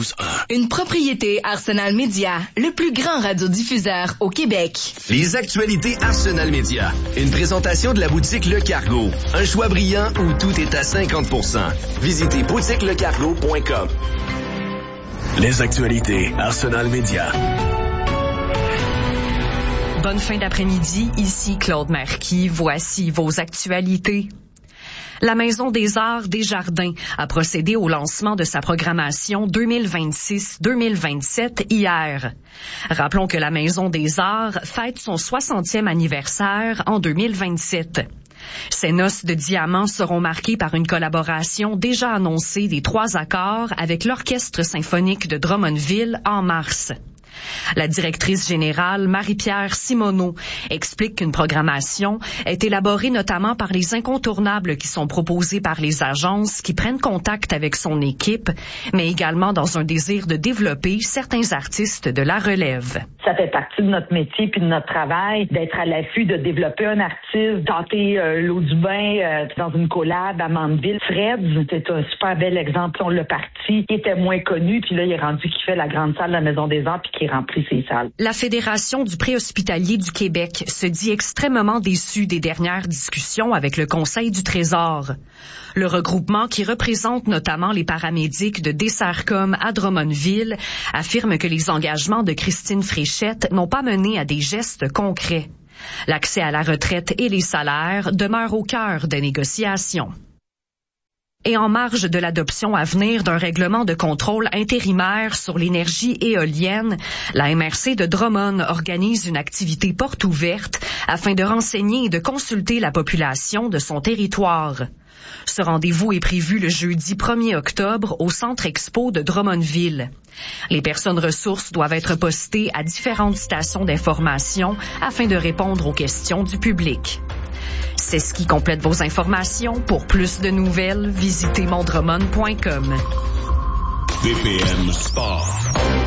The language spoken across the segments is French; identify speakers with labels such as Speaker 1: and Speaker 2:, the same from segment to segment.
Speaker 1: 92.1.
Speaker 2: Une propriété Arsenal Média, le plus grand radiodiffuseur au Québec.
Speaker 3: Les actualités Arsenal Média. Une présentation de la boutique Le Cargo. Un choix brillant où tout est à 50%. Visitez boutiquelecargo.com.
Speaker 1: Les actualités Arsenal Média.
Speaker 4: Bonne fin d'après-midi, ici Claude Marquis. Voici vos actualités. La Maison des Arts Desjardins a procédé au lancement de sa programmation 2026-2027 hier. Rappelons que la Maison des Arts fête son 60e anniversaire en 2027. Ces noces de diamants seront marquées par une collaboration déjà annoncée des 3 accords avec l'Orchestre symphonique de Drummondville en mars. La directrice générale, Marie-Pierre Simoneau, explique qu'une programmation est élaborée notamment par les incontournables qui sont proposés par les agences qui prennent contact avec son équipe, mais également dans un désir de développer certains artistes de la relève.
Speaker 5: Ça fait partie de notre métier puis de notre travail d'être à l'affût, de développer un artiste, tenter l'eau du bain dans une collab à Mandeville. Fred, c'est un super bel exemple. On l'a parti, il était moins connu, puis là, il est rendu qui fait la grande salle de la Maison des Arts puis qui remplit ses salles.
Speaker 4: La Fédération du préhospitalier du Québec se dit extrêmement déçue des dernières discussions avec le Conseil du Trésor. Le regroupement, qui représente notamment les paramédics de Dessercom à Drummondville, affirme que les engagements de Christine Fréchette n'ont pas mené à des gestes concrets. L'accès à la retraite et les salaires demeurent au cœur des négociations. Et en marge de l'adoption à venir d'un règlement de contrôle intérimaire sur l'énergie éolienne, la MRC de Drummond organise une activité porte ouverte afin de renseigner et de consulter la population de son territoire. Ce rendez-vous est prévu le jeudi 1er octobre au Centre Expo de Drummondville. Les personnes ressources doivent être postées à différentes stations d'information afin de répondre aux questions du public. C'est ce qui complète vos informations. Pour plus de nouvelles, visitez mondremon.com.
Speaker 1: BPM Sport.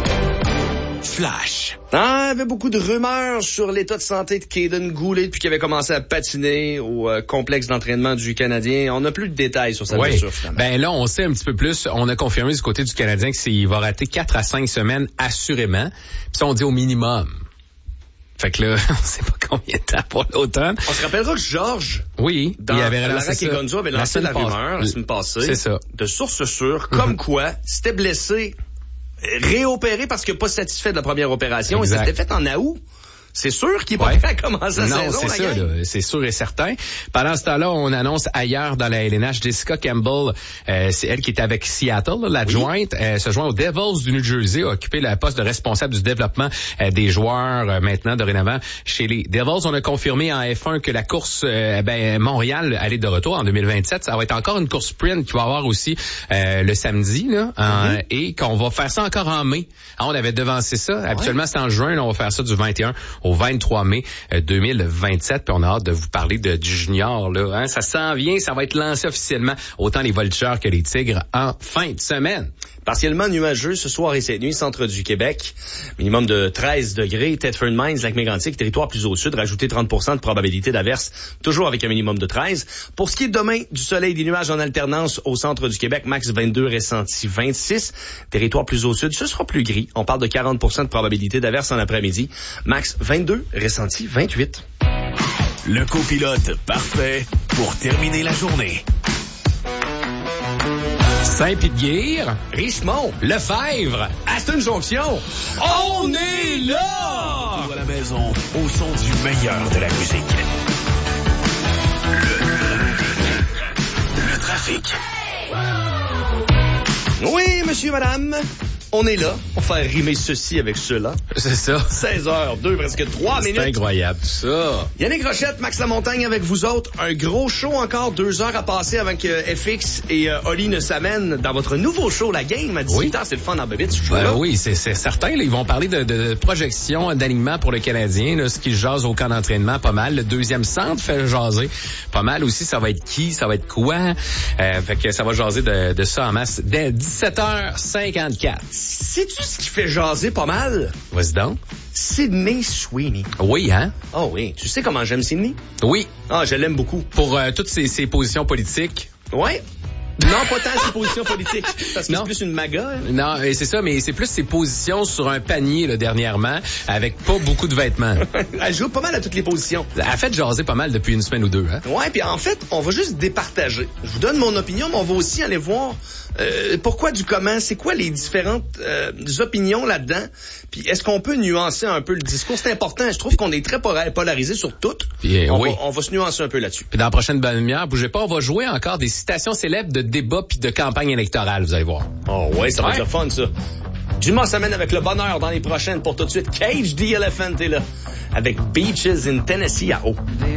Speaker 1: Flash.
Speaker 6: Il y avait beaucoup de rumeurs sur l'état de santé de Caden Goulet depuis qu'il avait commencé à patiner au complexe d'entraînement du Canadien. On n'a plus de détails sur sa blessure, finalement.
Speaker 7: Ben là, on sait un petit peu plus. On a confirmé du côté du Canadien qu'il va rater 4 à 5 semaines, assurément. Puis ça, on dit au minimum. Fait que là, on sait pas combien de temps pour l'automne.
Speaker 6: On se rappellera que Georges,
Speaker 7: il avait relancé
Speaker 6: Larac et Gonzo avait lancé la rumeur la semaine passée.
Speaker 7: C'est ça.
Speaker 6: De sources sûres, comme quoi, s'était blessé, réopéré parce qu'il n'est pas satisfait de la première opération.
Speaker 7: Exact.
Speaker 6: Et c'était fait en août. C'est sûr qu'il n'est pas prêt à commencer la saison.
Speaker 7: Non, c'est ça, là, c'est sûr et certain. Pendant ce temps-là, on annonce ailleurs dans la LNH, Jessica Campbell, c'est elle qui était avec Seattle, l'adjointe, se joint aux Devils du New Jersey, a occupé le poste de responsable du développement des joueurs maintenant, dorénavant, chez les Devils. On a confirmé en F1 que la course Montréal, elle est de retour en 2027. Ça va être encore une course sprint qui va avoir aussi le samedi, là, et qu'on va faire ça encore en mai. On avait devancé ça. Habituellement, c'est en juin. Là, on va faire ça du 21 au 23 mai 2027. Puis on a hâte de vous parler du junior. Là, hein? Ça s'en vient, ça va être lancé officiellement, autant les Voltigeurs que les Tigres en fin de semaine.
Speaker 6: Partiellement nuageux ce soir et cette nuit, centre du Québec. Minimum de 13 degrés. Thetford Mines, Lac-Mégantic, territoire plus au sud, rajouté 30% de probabilité d'averse, toujours avec un minimum de 13. Pour ce qui est de demain, du soleil et des nuages en alternance au centre du Québec, max 22, ressenti 26. Territoire plus au sud, ce sera plus gris. On parle de 40% de probabilité d'averse en après-midi. Max 22, ressenti 28.
Speaker 1: Le copilote parfait pour terminer la journée.
Speaker 7: Saint-Pédguire,
Speaker 6: Richemont,
Speaker 7: Lefebvre, Aston Jonction. On est là!
Speaker 1: Tout à la maison, au son du meilleur de la musique. Le trafic.
Speaker 6: Oui, monsieur, madame. On est là pour faire rimer ceci avec cela.
Speaker 7: C'est ça.
Speaker 6: 16h02, presque 3 minutes.
Speaker 7: C'est incroyable, ça.
Speaker 6: Yannick Rochette, Max Lamontagne avec vous autres. Un gros show encore, 2 heures à passer avant que FX et Oli ne s'amènent dans votre nouveau show, La Game, à 18h. C'est le fun en bébite, ce show-là.
Speaker 7: Oui, c'est certain. Là, ils vont parler de projection, d'alignement pour le Canadien, là, ce qui jase au camp d'entraînement, pas mal. Le deuxième centre fait jaser pas mal aussi. Ça va être qui? Ça va être quoi? Fait que ça va jaser de ça en masse dès 17h54.
Speaker 6: Sais-tu ce qui fait jaser pas mal?
Speaker 7: Vas-y donc.
Speaker 6: Sydney Sweeney.
Speaker 7: Oui, hein?
Speaker 6: Oh oui. Tu sais comment j'aime Sydney?
Speaker 7: Oui.
Speaker 6: Ah, je l'aime beaucoup.
Speaker 7: Pour toutes ses positions politiques.
Speaker 6: Ouais. Non, pas tant ses positions politiques, parce que c'est plus une MAGA. Hein?
Speaker 7: Non, et c'est ça, mais c'est plus ses positions sur un panier là, dernièrement, avec pas beaucoup de vêtements.
Speaker 6: Elle joue pas mal à toutes les positions.
Speaker 7: Elle a fait jaser pas mal depuis une semaine ou deux. Hein?
Speaker 6: Ouais, puis en fait, on va juste départager. Je vous donne mon opinion, mais on va aussi aller voir pourquoi du comment, c'est quoi les différentes opinions là-dedans, puis est-ce qu'on peut nuancer un peu le discours? C'est important, je trouve qu'on est très polarisé sur tout. Puis, on va se nuancer un peu là-dessus.
Speaker 7: Puis dans la prochaine demi-heure, bougez pas, on va jouer encore des citations célèbres de débats puis de campagne électorale, vous allez voir.
Speaker 6: Oh ouais, ça va être le fun, ça. Dimanche s'amène avec le bonheur dans les prochaines. Pour tout de suite, Cage the Elephant est là, avec Beaches in Tennessee à eau.